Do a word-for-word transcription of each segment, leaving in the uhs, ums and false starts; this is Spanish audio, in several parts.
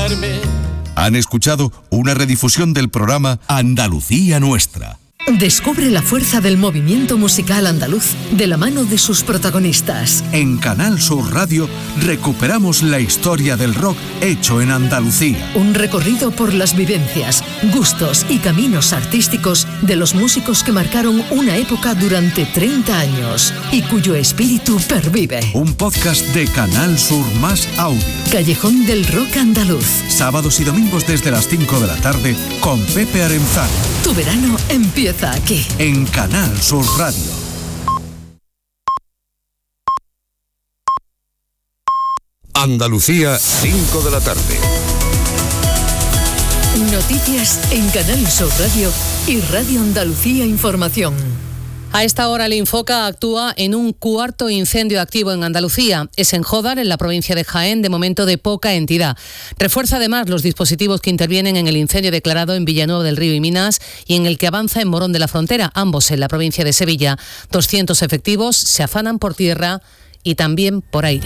olvidarme. Han escuchado una redifusión del programa Andalucía Nuestra. Descubre la fuerza del movimiento musical andaluz de la mano de sus protagonistas. En Canal Sur Radio recuperamos la historia del rock hecho en Andalucía. Un recorrido por las vivencias, gustos y caminos artísticos de los músicos que marcaron una época durante treinta años y cuyo espíritu pervive. Un podcast de Canal Sur Más Audio. Callejón del Rock Andaluz. Sábados y domingos desde las cinco de la tarde con Pepe Arenzano. Tu verano empieza aquí. En Canal Sur Radio. Andalucía, cinco de la tarde. Noticias en Canal Sur Radio y Radio Andalucía Información. A esta hora el Infoca actúa en un cuarto incendio activo en Andalucía. Es en Jódar, en la provincia de Jaén, de momento de poca entidad. Refuerza además los dispositivos que intervienen en el incendio declarado en Villanueva del Río y Minas y en el que avanza en Morón de la Frontera, ambos en la provincia de Sevilla. doscientos efectivos se afanan por tierra y también por aire.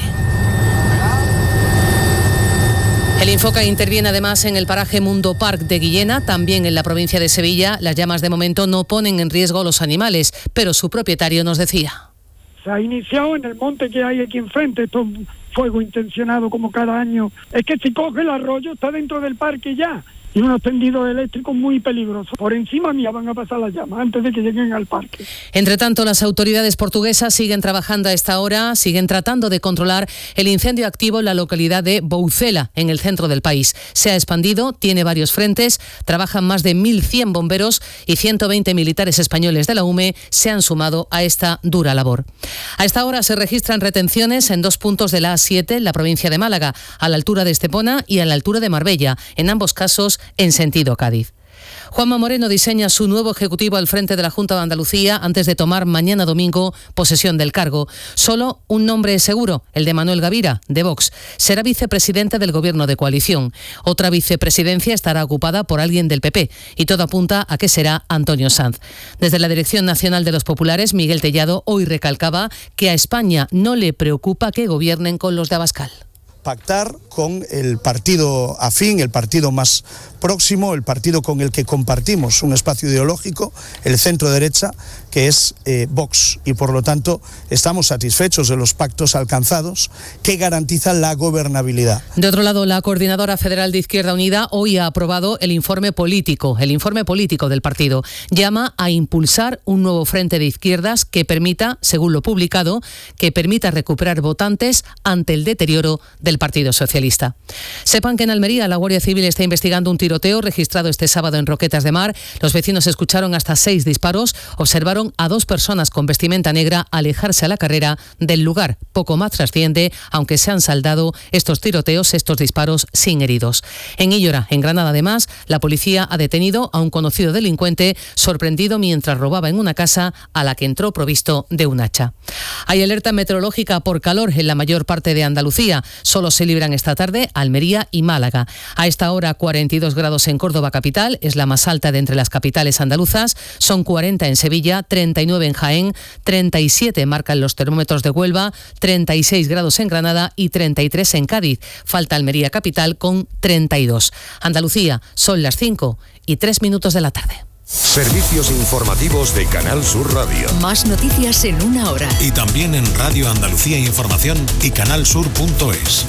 El Infoca interviene además en el paraje Mundo Park de Guillena, también en la provincia de Sevilla. Las llamas de momento no ponen en riesgo a los animales, pero su propietario nos decía. Se ha iniciado en el monte que hay aquí enfrente, esto es fuego intencionado como cada año. Es que si coge el arroyo está dentro del parque ya. Y unos tendidos eléctricos muy peligrosos. Por encima mía van a pasar las llamas antes de que lleguen al parque. Entre tanto, las autoridades portuguesas siguen trabajando a esta hora, siguen tratando de controlar el incendio activo en la localidad de Boucela, en el centro del país. Se ha expandido, tiene varios frentes, trabajan más de mil cien bomberos y ciento veinte militares españoles de la U M E se han sumado a esta dura labor. A esta hora se registran retenciones en dos puntos de la A siete, en la provincia de Málaga, a la altura de Estepona y a la altura de Marbella, en ambos casos en sentido Cádiz. Juanma Moreno diseña su nuevo ejecutivo al frente de la Junta de Andalucía antes de tomar mañana domingo posesión del cargo. Solo un nombre es seguro, el de Manuel Gavira, de Vox. Será vicepresidente del gobierno de coalición. Otra vicepresidencia estará ocupada por alguien del P P y todo apunta a que será Antonio Sanz. Desde la Dirección Nacional de los Populares, Miguel Tellado hoy recalcaba que a España no le preocupa que gobiernen con los de Abascal. Pactar con el partido afín, el partido más próximo, el partido con el que compartimos un espacio ideológico, el centro derecha, que es eh, Vox, y por lo tanto estamos satisfechos de los pactos alcanzados que garantizan la gobernabilidad. De otro lado, la Coordinadora Federal de Izquierda Unida hoy ha aprobado el informe político, el informe político del partido. Llama a impulsar un nuevo frente de izquierdas que permita, según lo publicado, que permita recuperar votantes ante el deterioro del Partido Socialista. Sepan que en Almería la Guardia Civil está investigando un tiroteo registrado este sábado en Roquetas de Mar. Los vecinos escucharon hasta seis disparos, observaron a dos personas con vestimenta negra alejarse a la carrera del lugar. Poco más trasciende, aunque se han saldado estos tiroteos, estos disparos sin heridos. En Illora, en Granada además, la policía ha detenido a un conocido delincuente sorprendido mientras robaba en una casa a la que entró provisto de un hacha. Hay alerta meteorológica por calor en la mayor parte de Andalucía. Solo se libran esta tarde Almería y Málaga. A esta hora cuarenta y dos grados en Córdoba capital, es la más alta de entre las capitales andaluzas. Son cuarenta en Sevilla, treinta y nueve en Jaén, treinta y siete marcan los termómetros de Huelva, treinta y seis grados en Granada y treinta y tres en Cádiz. Falta Almería capital con treinta y dos. Andalucía, son las cinco y tres minutos de la tarde. Servicios informativos de Canal Sur Radio. Más noticias en una hora. Y también en Radio Andalucía Información y canalsur punto es.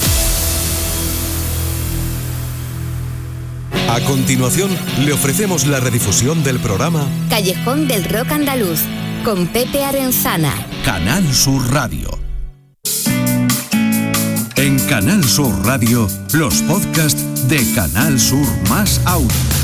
A continuación, le ofrecemos la redifusión del programa Callejón del Rock Andaluz, con Pepe Arenzana. Canal Sur Radio. En Canal Sur Radio, los podcasts de Canal Sur Más Audio.